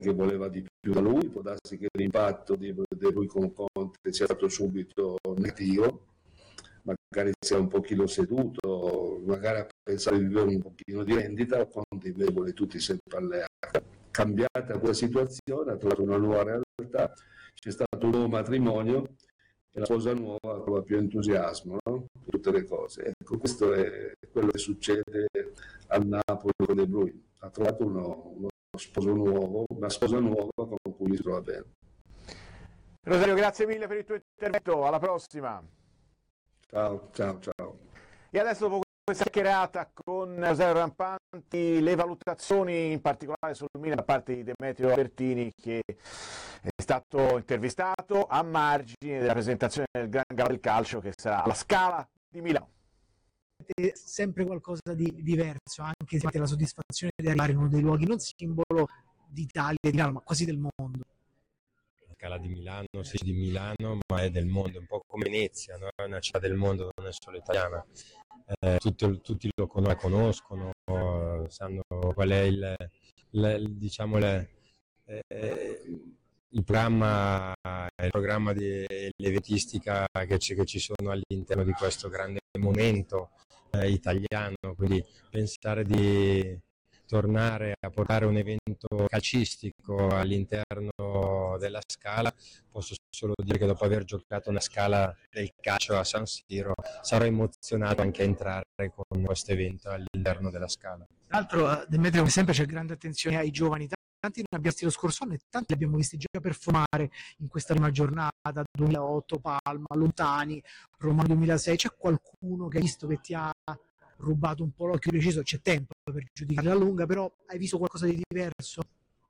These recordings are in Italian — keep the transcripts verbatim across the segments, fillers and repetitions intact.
che voleva di più da lui, può darsi che l'impatto di, di lui con Conte sia stato subito negativo, magari sia un pochino seduto, magari a pensare di vivere un pochino di rendita, Conte invece vuole tutti sempre alleati. Cambiata quella situazione, ha trovato una nuova realtà, c'è stato un nuovo matrimonio e la sposa nuova trova più entusiasmo, no? Per tutte le cose. Ecco, questo è quello che succede al Napoli con De Bruyne. Ha trovato uno, uno sposo nuovo, una sposa nuova con cui si trova bene. Rosario, grazie mille per il tuo intervento, alla prossima. Ciao, ciao, ciao. E adesso dopo questa chiacchierata con Rosario Rampanti, le valutazioni in particolare sul Milan da parte di Demetrio Albertini, che è stato intervistato a margine della presentazione del Gran Gala del Calcio che sarà alla Scala di Milano. È sempre qualcosa di diverso, anche se la soddisfazione di arrivare in uno dei luoghi non simbolo d'Italia e di Milano, ma quasi del mondo. La Scala di Milano, sì, di Milano, ma è del mondo, un po' come Venezia, no? È una città del mondo, non è solo italiana. Eh, tutto, tutti lo con- conoscono, sanno qual è il, il, diciamo le, eh, il programma, il programma di l'eventistica che ci, che ci sono all'interno di questo grande momento eh, italiano, quindi pensare di tornare a portare un evento calcistico all'interno della Scala, posso solo dire che dopo aver giocato una Scala del calcio a San Siro sarò emozionato anche a entrare con questo evento all'interno della Scala. Tra l'altro, Demetrio, come sempre c'è grande attenzione ai giovani, tanti ne abbiamo visti lo scorso anno e tanti li abbiamo visti già performare in questa prima giornata, duemilaotto Palma, Lontani, Roma duemilasei. C'è qualcuno che hai visto che ti ha rubato un po' l'occhio preciso? C'è tempo per giudicare la lunga, però hai visto qualcosa di diverso?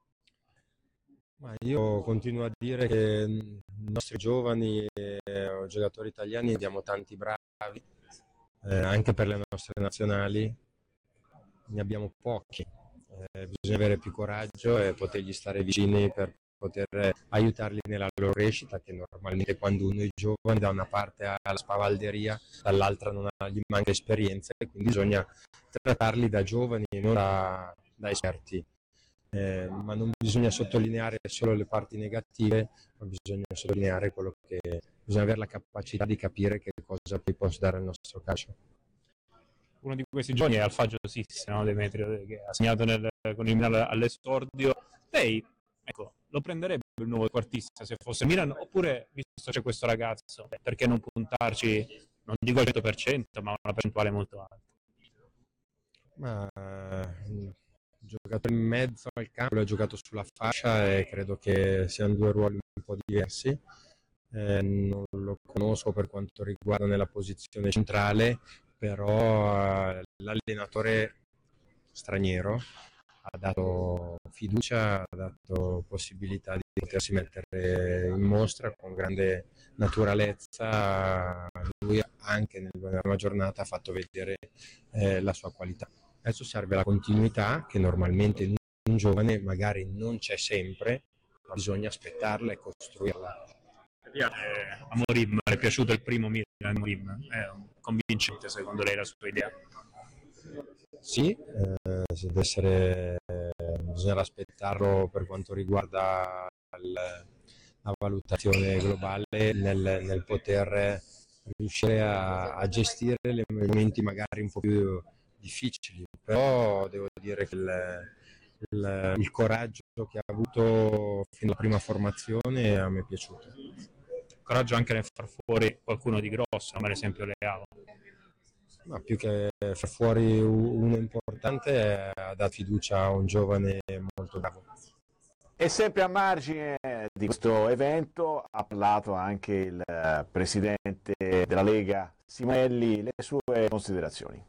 Ma io continuo a dire che i nostri giovani e giocatori italiani diamo tanti bravi, eh, anche per le nostre nazionali ne abbiamo pochi. Eh, bisogna avere più coraggio e potergli stare vicini per poter aiutarli nella loro crescita, che normalmente quando uno è giovane da una parte ha la spavalderia, dall'altra non ha, gli manca esperienza, e quindi bisogna trattarli da giovani e non da, da esperti. Eh, ma non bisogna sottolineare solo le parti negative, ma bisogna sottolineare quello che bisogna avere la capacità di capire che cosa poi può dare il nostro calcio. Uno di questi giovani è Alfagio Sissi, no, Demetrio, che ha segnato nel, con il Milan all'esordio. Lei, ecco, lo prenderebbe il nuovo quartista se fosse Milan, oppure, visto c'è questo ragazzo, perché non puntarci, non dico al cento per cento, ma una percentuale molto alta? Ma uh, giocatore in mezzo al campo, lui ha giocato sulla fascia e credo che siano due ruoli un po' diversi. Eh, non lo conosco per quanto riguarda nella posizione centrale, però uh, l'allenatore straniero ha dato fiducia, ha dato possibilità di potersi mettere in mostra con grande naturalezza. Lui anche nella prima giornata ha fatto vedere eh, la sua qualità. Adesso serve la continuità, che normalmente in un giovane magari non c'è sempre, ma bisogna aspettarla e costruirla. Eh, Amorim, le è piaciuto il primo Milan? Amorim è convincente secondo lei la sua idea? Sì, eh, se deve essere, eh, bisogna aspettarlo per quanto riguarda il, la valutazione globale nel, nel poter riuscire a, a gestire i momenti magari un po' più difficili, però devo dire che il, il, il coraggio che ha avuto fino alla prima formazione a me è piaciuto. Coraggio anche nel far fuori qualcuno di grosso, come ad esempio Leao. Ma più che far fuori uno importante, ha dato fiducia a un giovane molto bravo. E sempre a margine di questo evento ha parlato anche il presidente della Lega Simonelli, le sue considerazioni.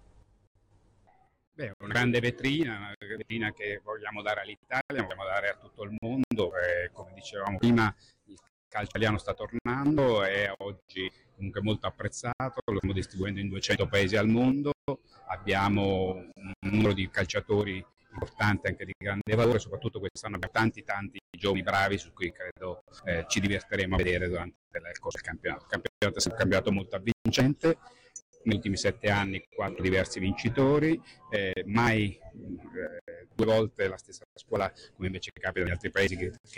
Beh, una grande vetrina, una vetrina che vogliamo dare all'Italia, vogliamo dare a tutto il mondo, e come dicevamo prima il calcio italiano sta tornando, è oggi comunque molto apprezzato, lo stiamo distribuendo in duecento paesi al mondo, abbiamo un numero di calciatori importante, anche di grande valore, soprattutto quest'anno abbiamo tanti tanti giovani bravi su cui credo eh, ci divertiremo a vedere durante il corso del campionato. Il campionato è un campionato molto avvincente, negli ultimi sette anni quattro diversi vincitori, eh, mai eh, due volte la stessa scuola, come invece capita in altri paesi che, che